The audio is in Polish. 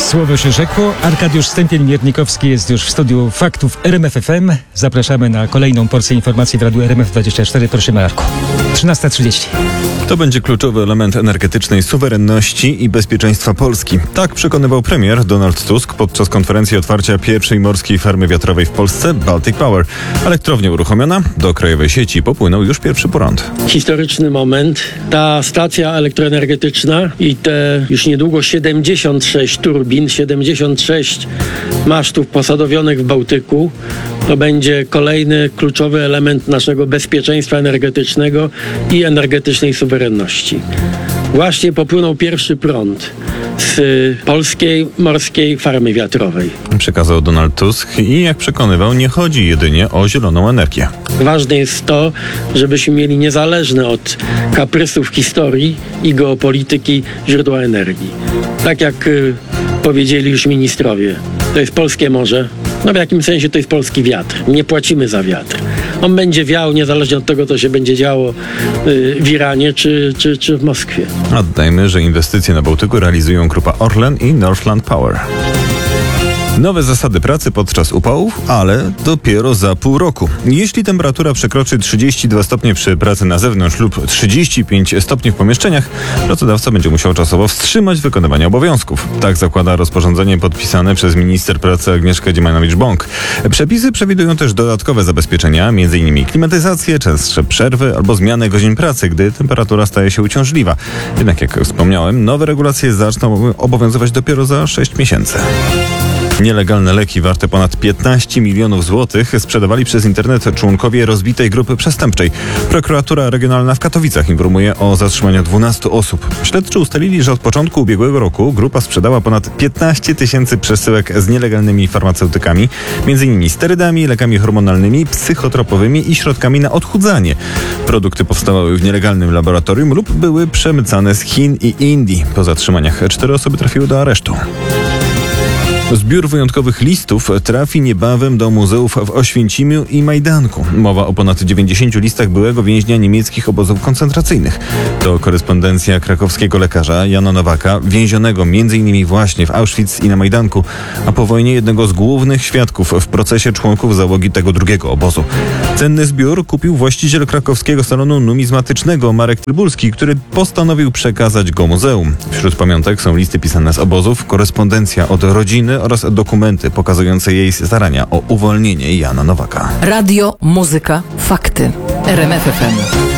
Słowo się rzekło. Arkadiusz Stępień-Miernikowski jest już w studiu Faktów RMF FM. Zapraszamy na kolejną porcję informacji w Radiu RMF24. Prosimy, Arku. 13:30. To będzie kluczowy element energetycznej suwerenności i bezpieczeństwa Polski. Tak przekonywał premier Donald Tusk podczas konferencji otwarcia pierwszej morskiej farmy wiatrowej w Polsce, Baltic Power. Elektrownia uruchomiona, do krajowej sieci popłynął już pierwszy prąd. Historyczny moment. Ta stacja elektroenergetyczna i te już niedługo 76 turbin, 76 masztów posadowionych w Bałtyku, to będzie kolejny kluczowy element naszego bezpieczeństwa energetycznego i energetycznej suwerenności. Właśnie popłynął pierwszy prąd z polskiej morskiej farmy wiatrowej. Przekazał Donald Tusk i jak przekonywał, nie chodzi jedynie o zieloną energię. Ważne jest to, żebyśmy mieli niezależne od kaprysów historii i geopolityki źródła energii. Tak jak powiedzieli już ministrowie, to jest polskie morze. No w jakim sensie to jest polski wiatr. Nie płacimy za wiatr. On będzie wiał niezależnie od tego, co się będzie działo w Iranie czy w Moskwie. A dodajmy, że inwestycje na Bałtyku realizują grupa Orlen i Northland Power. Nowe zasady pracy podczas upałów, ale dopiero za pół roku. Jeśli temperatura przekroczy 32 stopnie przy pracy na zewnątrz lub 35 stopni w pomieszczeniach, pracodawca będzie musiał czasowo wstrzymać wykonywanie obowiązków. Tak zakłada rozporządzenie podpisane przez minister pracy Agnieszkę Dziemianowicz-Bąk. Przepisy przewidują też dodatkowe zabezpieczenia, m.in. klimatyzację, częstsze przerwy albo zmianę godzin pracy, gdy temperatura staje się uciążliwa. Jednak jak wspomniałem, nowe regulacje zaczną obowiązywać dopiero za 6 miesięcy. Nielegalne leki warte ponad 15 milionów złotych sprzedawali przez internet członkowie rozbitej grupy przestępczej. Prokuratura Regionalna w Katowicach informuje o zatrzymaniu 12 osób. Śledczy ustalili, że od początku ubiegłego roku grupa sprzedała ponad 15 tysięcy przesyłek z nielegalnymi farmaceutykami, m.in. sterydami, lekami hormonalnymi, psychotropowymi i środkami na odchudzanie. Produkty powstawały w nielegalnym laboratorium lub były przemycane z Chin i Indii. Po zatrzymaniach 4 osoby trafiły do aresztu. Zbiór wyjątkowych listów trafi niebawem do muzeów w Oświęcimiu i Majdanku. Mowa o ponad 90 listach byłego więźnia niemieckich obozów koncentracyjnych. To korespondencja krakowskiego lekarza Jana Nowaka, więzionego m.in. właśnie w Auschwitz i na Majdanku, a po wojnie jednego z głównych świadków w procesie członków załogi tego drugiego obozu. Cenny zbiór kupił właściciel krakowskiego salonu numizmatycznego Marek Trybulski, który postanowił przekazać go muzeum. Wśród pamiątek są listy pisane z obozów, korespondencja od rodziny oraz dokumenty pokazujące jej starania o uwolnienie Jana Nowaka. Radio, muzyka, fakty. RMF FM.